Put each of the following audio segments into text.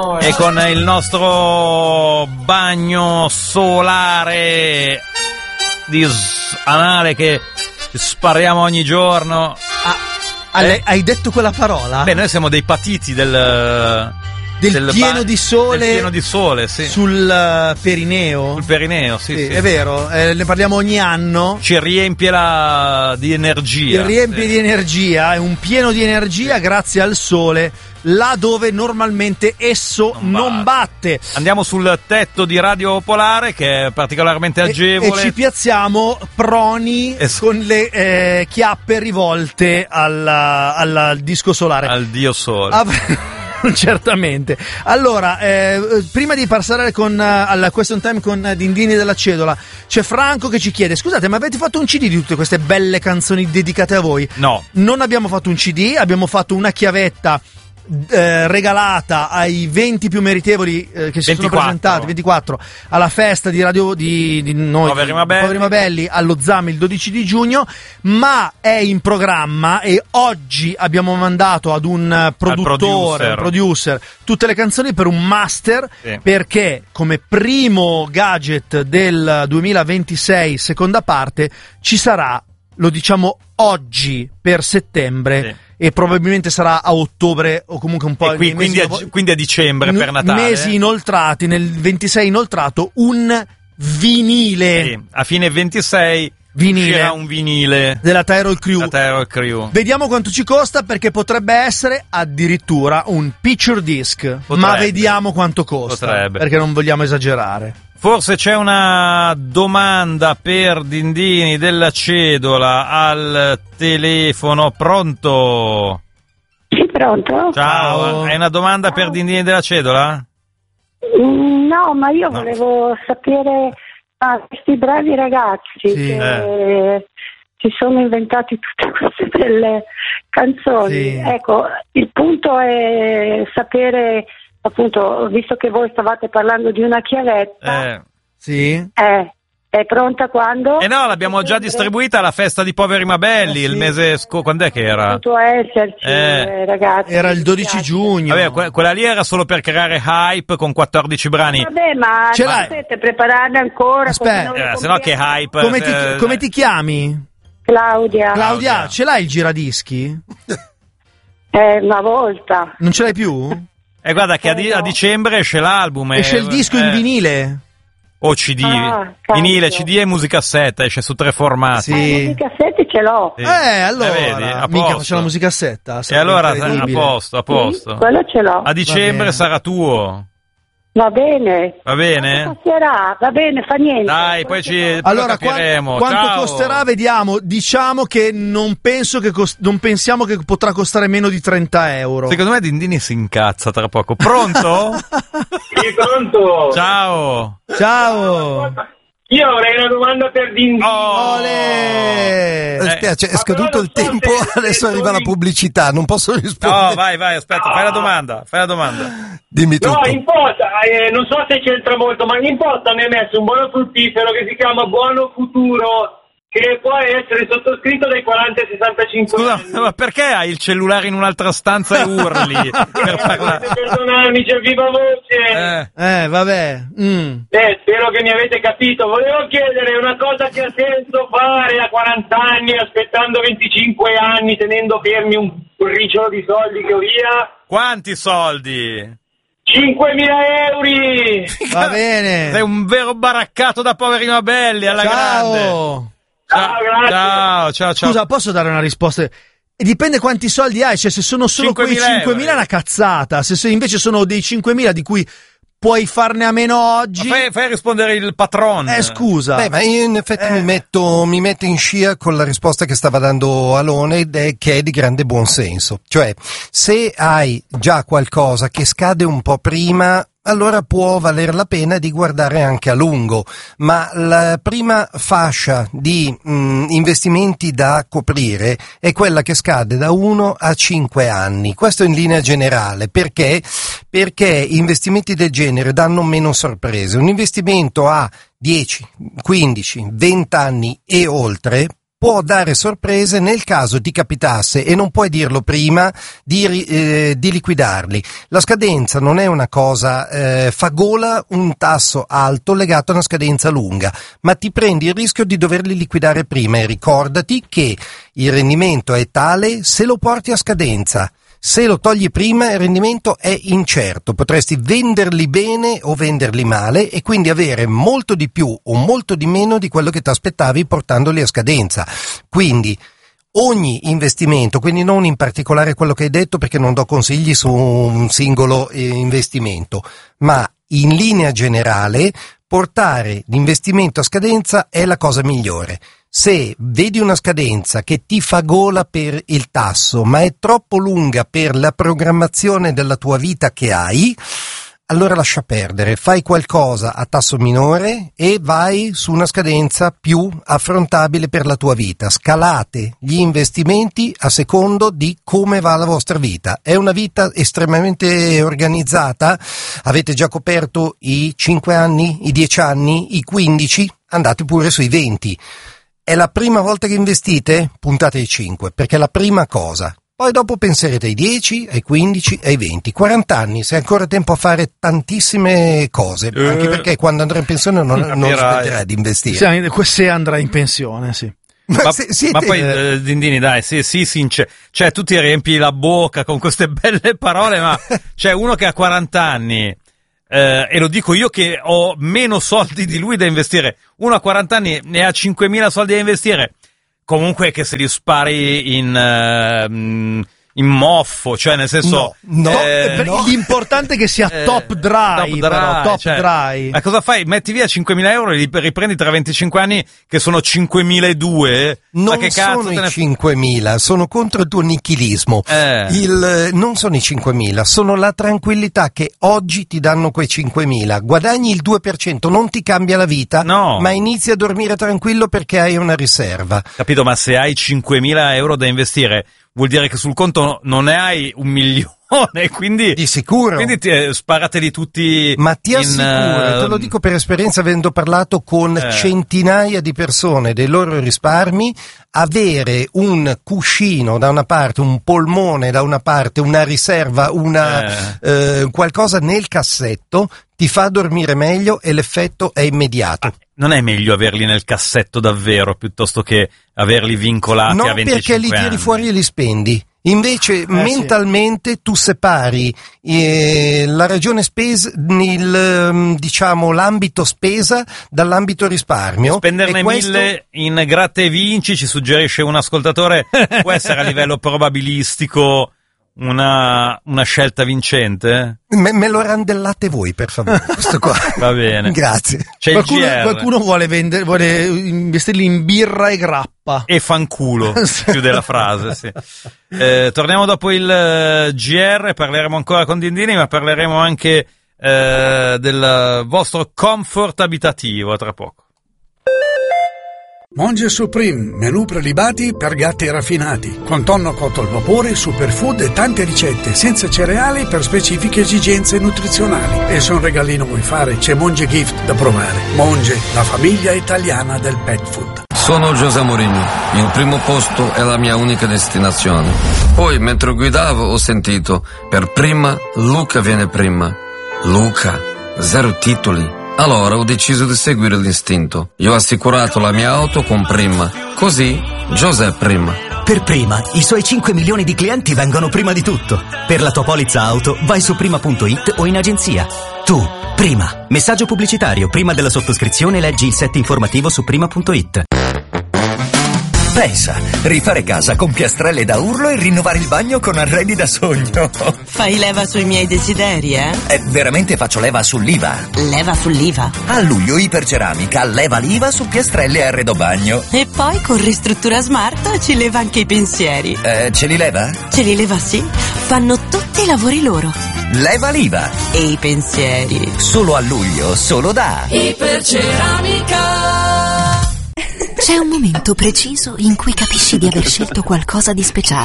E con il nostro bagno solare anale che spariamo ogni giorno. Hai detto quella parola? Beh, noi siamo dei patiti del pieno di sole. Del pieno di sole, sì. Sul Perineo. Sul Perineo, sì. È vero, ne parliamo ogni anno. Ci riempie di energia. Di energia, è un pieno di energia grazie al sole, là dove normalmente esso non batte. Andiamo sul tetto di Radio Popolare, che è particolarmente agevole. E ci piazziamo proni con le chiappe rivolte al disco solare. Al dio sole. Certamente. Allora, prima di passare alla question time con Dindini della Cedola, c'è Franco che ci chiede: scusate, ma avete fatto un CD di tutte queste belle canzoni dedicate a voi? No. Non abbiamo fatto un CD, abbiamo fatto una chiavetta regalata ai 20 più meritevoli che si sono presentati, 24, alla festa di radio di noi Poveri Mabelli allo ZAM il 12 di giugno, ma è in programma e oggi abbiamo mandato ad un producer tutte le canzoni per un master, perché come primo gadget del 2026 seconda parte ci sarà, lo diciamo oggi per settembre, e probabilmente sarà a ottobre o comunque un po' quindi a dicembre per Natale. Mesi inoltrati, nel 26 inoltrato un vinile. Sì, a fine 26 uscirà un vinile della Tyrol Crew. Vediamo quanto ci costa, perché potrebbe essere addirittura un picture disc. Ma vediamo quanto costa, perché non vogliamo esagerare. Forse c'è una domanda per Dindini della Cedola al telefono. Pronto? Sì, pronto? Ciao. Hai una domanda per Dindini della Cedola? No, ma io volevo sapere questi bravi ragazzi che si sono inventati tutte queste belle canzoni. Ecco, il punto è sapere, appunto, visto che voi stavate parlando di una chiavetta, è pronta quando? No, l'abbiamo già distribuita alla festa di Poveri Mabelli il mese quando è che era? Ragazzi. Era il 12 giugno. Vabbè, quella lì era solo per creare hype con 14 brani. Vabbè, ma potete prepararne ancora? Aspetta, se no che hype. Come ti chiami? Claudia, ce l'hai il giradischi? Una volta. Non ce l'hai più? Guarda che a dicembre esce l'album. Esce il disco in vinile. O CD, vinile, CD e musicassetta, esce su 3 formati. Musicassetti ce l'ho. Allora, vedi, mica faccio la musicassetta. E allora a posto. Sì, quello ce l'ho. A dicembre sarà tuo. Va bene. Va bene? Costerà, va bene, fa niente. Dai, poi allora, capiremo. Quanto costerà, vediamo. Diciamo che non pensiamo che potrà costare meno di 30 euro. Secondo me Dindini si incazza tra poco. Pronto? Sì, pronto. Ciao. Io avrei una domanda per Dindini. Mi spiace, è scaduto il tempo, adesso arriva la pubblicità, non posso rispondere. No, vai, aspetta, fai la domanda. Dimmi tutto. No, in posta, non so se c'entra molto, ma in posta mi hai messo un buono fruttifero che si chiama Buono Futuro, che può essere sottoscritto dai 40 ai 65 anni. Scusa, ma perché hai il cellulare in un'altra stanza e urli? Per parlare? Perdonarmi, c'è viva voce. Vabbè. Spero che mi avete capito. Volevo chiedere una cosa che ha senso fare a 40 anni, aspettando 25 anni, tenendo fermi un ricciolo di soldi che ho via. Quanti soldi? 5.000 euro! Va bene. Sei un vero baraccato da Poveri Mabelli, alla grande. Ciao. Scusa, posso dare una risposta? Dipende quanti soldi hai, cioè se sono solo quei 5.000 è una cazzata, se invece sono dei 5.000 di cui puoi farne a meno oggi. Ma fai rispondere il patron. Scusa. Beh, ma io in effetti mi metto in scia con la risposta che stava dando Alone, che è di grande buonsenso. Cioè, se hai già qualcosa che scade un po' prima, allora può valere la pena di guardare anche a lungo, ma la prima fascia di investimenti da coprire è quella che scade da 1 a 5 anni. Questo in linea generale, perché investimenti del genere danno meno sorprese. Un investimento a 10, 15, 20 anni e oltre può dare sorprese nel caso ti capitasse, e non puoi dirlo prima di liquidarli. La scadenza non è una cosa, fa gola un tasso alto legato a una scadenza lunga, ma ti prendi il rischio di doverli liquidare prima, e ricordati che il rendimento è tale se lo porti a scadenza. Se lo togli prima il rendimento è incerto, potresti venderli bene o venderli male e quindi avere molto di più o molto di meno di quello che ti aspettavi portandoli a scadenza. Quindi ogni investimento, quindi non in particolare quello che hai detto perché non do consigli su un singolo investimento, ma in linea generale portare l'investimento a scadenza è la cosa migliore. Se vedi una scadenza che ti fa gola per il tasso, ma è troppo lunga per la programmazione della tua vita che hai, allora lascia perdere, fai qualcosa a tasso minore e vai su una scadenza più affrontabile per la tua vita. Scalate gli investimenti a secondo di come va la vostra vita. È una vita estremamente organizzata? Avete già coperto i 5 anni, i 10 anni, i 15? Andate pure sui 20. È la prima volta che investite? Puntate ai 5, perché è la prima cosa. Poi dopo penserete ai 10, ai 15, ai 20. 40 anni, se hai ancora tempo a fare tantissime cose, anche perché quando andrai in pensione non smetterai di investire. Se andrai in pensione, sì. Ma poi Dindini, dai, sì, cioè tu ti riempi la bocca con queste belle parole, ma c'è uno che ha 40 anni, e lo dico io che ho meno soldi di lui da investire. Uno a 40 anni ne ha 5.000 soldi da investire. Comunque che se li spari in moffo, cioè nel senso no. L'importante è che sia top dry. Ma cosa fai? Metti via 5.000 euro e li riprendi tra 25 anni che sono 5.200. Non ma che cazzo sono i 5.000, sono contro il tuo nichilismo. Non sono i 5.000, sono la tranquillità che oggi ti danno quei 5.000. Guadagni il 2%, non ti cambia la vita, ma inizi a dormire tranquillo perché hai una riserva. Capito, ma se hai 5.000 euro da investire vuol dire che sul conto non ne hai 1 milione, quindi di sicuro. Quindi sparateli tutti. Ma ti assicuro, te lo dico per esperienza, avendo parlato con centinaia di persone dei loro risparmi, avere un cuscino da una parte, un polmone da una parte, una riserva, qualcosa nel cassetto ti fa dormire meglio e l'effetto è immediato. Non è meglio averli nel cassetto davvero piuttosto che averli vincolati a 25 anni? No, perché li tiri fuori e li spendi. Invece mentalmente tu separi la ragione spesa, l'ambito spesa dall'ambito risparmio. Spenderne 1.000 in gratta e vinci, ci suggerisce un ascoltatore, può essere a livello probabilistico una scelta vincente? Me lo randellate voi, per favore, questo qua. Va bene. Grazie. C'è qualcuno vuole investirli in birra e grappa. E fanculo, chiude la frase, sì. Torniamo dopo il GR, parleremo ancora con Dindini, ma parleremo anche del vostro comfort abitativo tra poco. Monge Supreme, menù prelibati per gatti raffinati, con tonno cotto al vapore, superfood e tante ricette senza cereali per specifiche esigenze nutrizionali. E se un regalino vuoi fare, c'è Monge Gift da provare. Monge, la famiglia italiana del pet food. Sono José Mourinho, il primo posto è la mia unica destinazione. Poi, mentre guidavo, ho sentito, per prima, Luca viene prima. Luca, 0 titoli. Allora ho deciso di seguire l'istinto. Io ho assicurato la mia auto con Prima. Così, José Prima. Per Prima, i suoi 5 milioni di clienti vengono prima di tutto. Per la tua polizza auto, vai su prima.it o in agenzia. Tu, Prima. Messaggio pubblicitario. Prima della sottoscrizione leggi il set informativo su prima.it. Pensa, rifare casa con piastrelle da urlo e rinnovare il bagno con arredi da sogno. Fai leva sui miei desideri, eh? Veramente faccio leva sull'IVA. Leva sull'IVA? A luglio Iperceramica leva l'IVA su piastrelle e arredo bagno. E poi con Ristruttura Smart ci leva anche i pensieri. Ce li leva? Ce li leva, sì. Fanno tutti i lavori loro. Leva l'IVA. E i pensieri. Solo a luglio, solo da Iperceramica. C'è un momento preciso in cui capisci di aver scelto qualcosa di speciale.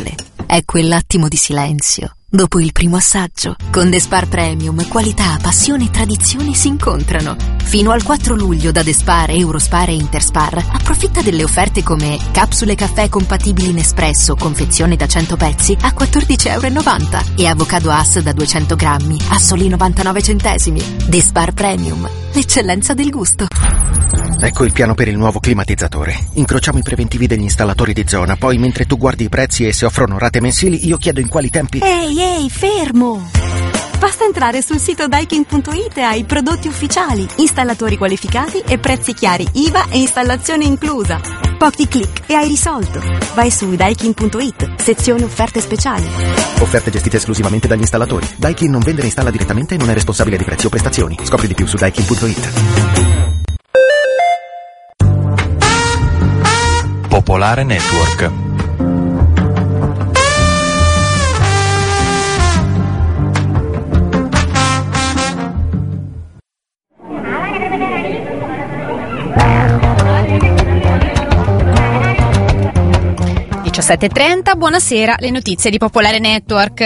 è quell'attimo di silenzio dopo il primo assaggio. Con The Spar Premium, qualità, passione e tradizione si incontrano. Fino al 4 luglio da The Spar, Eurospar e Interspar approfitta delle offerte come capsule caffè compatibili Nespresso, confezione da 100 pezzi a €14,90 e avocado Hass da 200 grammi a soli 99 centesimi. The Spar Premium, l'eccellenza del gusto. Ecco il piano per il nuovo climatizzatore. Incrociamo i preventivi degli installatori di zona, poi mentre tu guardi i prezzi e se offrono rate mensili, io chiedo in quali tempi... Ehi, fermo! Basta entrare sul sito Daikin.it e hai prodotti ufficiali, installatori qualificati e prezzi chiari, IVA e installazione inclusa. Pochi click e hai risolto. Vai su Daikin.it, sezione offerte speciali. Offerte gestite esclusivamente dagli installatori. Daikin non vende e installa direttamente e non è responsabile di prezzi o prestazioni. Scopri di più su Daikin.it. Popolare Network. Alle 17:30, buonasera, le notizie di Popolare Network.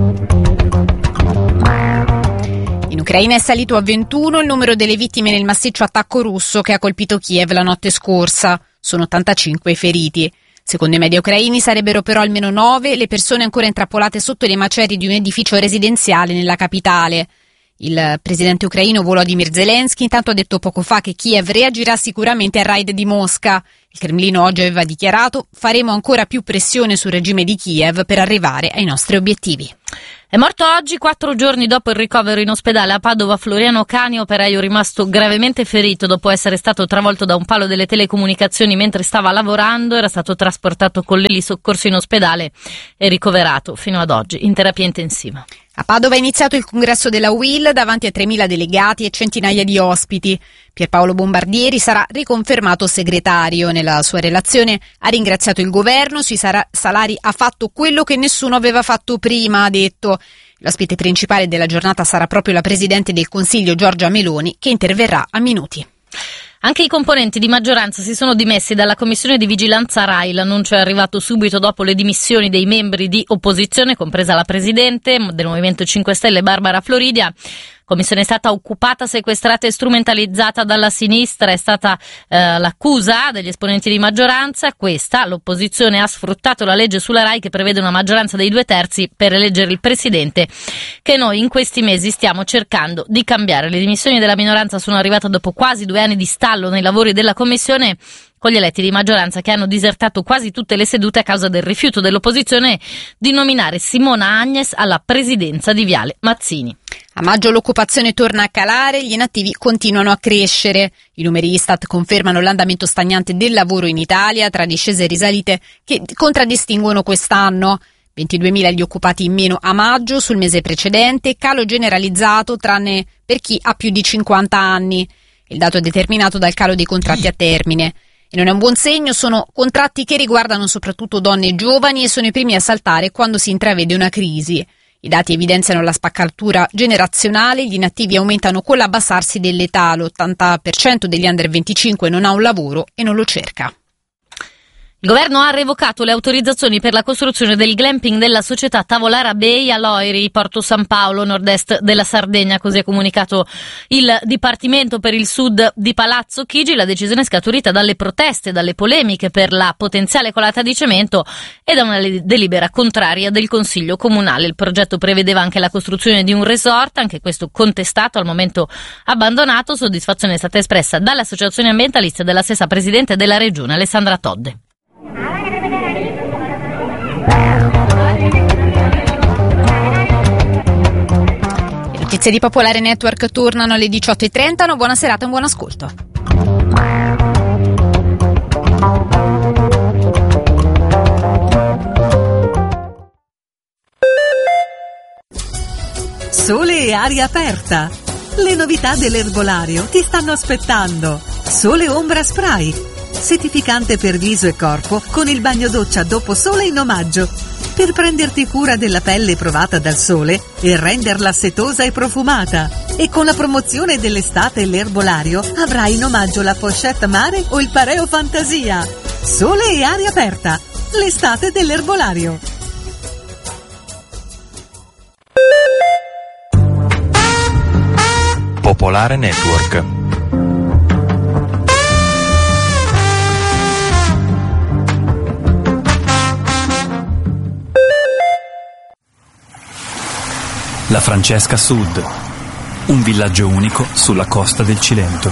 In Ucraina è salito a 21 il numero delle vittime nel massiccio attacco russo che ha colpito Kiev la notte scorsa. Sono 85 i feriti. Secondo i media ucraini sarebbero però almeno 9 le persone ancora intrappolate sotto le macerie di un edificio residenziale nella capitale. Il presidente ucraino Volodymyr Zelensky intanto ha detto poco fa che Kiev reagirà sicuramente al raid di Mosca. Il Cremlino oggi aveva dichiarato: faremo ancora più pressione sul regime di Kiev per arrivare ai nostri obiettivi. È morto oggi, 4 giorni dopo il ricovero in ospedale a Padova, Floriano Cani, operaio rimasto gravemente ferito dopo essere stato travolto da un palo delle telecomunicazioni mentre stava lavorando. Era stato trasportato con l'eli soccorso in ospedale e ricoverato fino ad oggi in terapia intensiva. A Padova è iniziato il congresso della UIL davanti a 3.000 delegati e centinaia di ospiti. Pierpaolo Bombardieri sarà riconfermato segretario. Nella sua relazione ha ringraziato il governo, sui salari ha fatto quello che nessuno aveva fatto prima, ha detto. L'ospite principale della giornata sarà proprio la Presidente del Consiglio Giorgia Meloni, che interverrà a minuti. Anche i componenti di maggioranza si sono dimessi dalla commissione di vigilanza RAI. L'annuncio è arrivato subito dopo le dimissioni dei membri di opposizione, compresa la Presidente del Movimento 5 Stelle Barbara Floridia. Commissione è stata occupata, sequestrata e strumentalizzata dalla sinistra, è stata l'accusa degli esponenti di maggioranza. L'opposizione ha sfruttato la legge sulla RAI che prevede una maggioranza dei 2/3 per eleggere il presidente, che noi in questi mesi stiamo cercando di cambiare. Le dimissioni della minoranza sono arrivate dopo quasi 2 anni di stallo nei lavori della commissione, con gli eletti di maggioranza che hanno disertato quasi tutte le sedute a causa del rifiuto dell'opposizione di nominare Simona Agnes alla presidenza di Viale Mazzini. A maggio l'occupazione torna a calare, gli inattivi continuano a crescere. I numeri Istat confermano l'andamento stagnante del lavoro in Italia, tra discese e risalite che contraddistinguono quest'anno. 22.000 gli occupati in meno a maggio sul mese precedente, calo generalizzato tranne per chi ha più di 50 anni. Il dato è determinato dal calo dei contratti a termine. E non è un buon segno, sono contratti che riguardano soprattutto donne giovani e sono i primi a saltare quando si intravede una crisi. I dati evidenziano la spaccatura generazionale, gli inattivi aumentano con l'abbassarsi dell'età, l'80% degli under 25 non ha un lavoro e non lo cerca. Il governo ha revocato le autorizzazioni per la costruzione del glamping della società Tavolara Bay a Loiri, Porto San Paolo, nord-est della Sardegna, così ha comunicato il Dipartimento per il Sud di Palazzo Chigi. La decisione è scaturita dalle proteste, dalle polemiche per la potenziale colata di cemento e da una delibera contraria del Consiglio Comunale. Il progetto prevedeva anche la costruzione di un resort, anche questo contestato, al momento abbandonato. Soddisfazione è stata espressa dalle associazioni ambientaliste e dalla stessa Presidente della Regione, Alessandra Todde. Le notizie di Popolare Network tornano alle 18:30. Buona serata e un buon ascolto. Sole e aria aperta. Le novità dell'erbolario ti stanno aspettando. Sole Ombra Spray, settificante per viso e corpo con il bagno doccia dopo sole in omaggio, per prenderti cura della pelle provata dal sole e renderla setosa e profumata. E con la promozione dell'estate e l'erbolario avrai in omaggio la pochette mare o il pareo fantasia. Sole e aria aperta, l'estate dell'erbolario. Popolare Network. La Francesca Sud, un villaggio unico sulla costa del Cilento.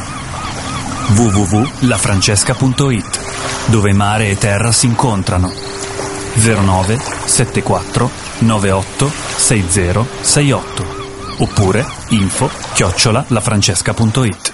www.lafrancesca.it, dove mare e terra si incontrano. 09 74 98 60 68 oppure info@lafrancesca.it.